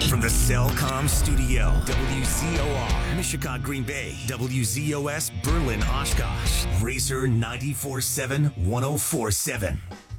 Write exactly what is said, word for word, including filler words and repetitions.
From the Cellcom studio, W Z O R, Mishikot, Green Bay, W Z O S, Berlin, Oshkosh, Racer ninety-four seven, one oh four seven.